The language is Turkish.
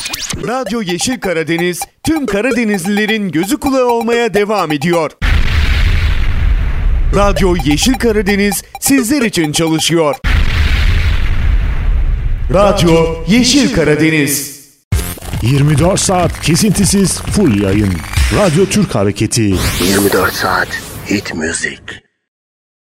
Radyo Yeşil Karadeniz tüm Karadenizlilerin gözü kulağı olmaya devam ediyor. Radyo Yeşil Karadeniz sizler için çalışıyor. Radyo Yeşil Karadeniz. 24 saat kesintisiz full yayın. Radyo Türk Hareketi. 24 saat hit müzik.